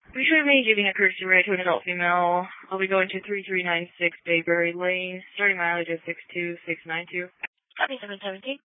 We should have made giving a courtesy ride to an adult female. I'll be going to 3396 Bayberry Lane, starting mileage of 62692. Copy 717.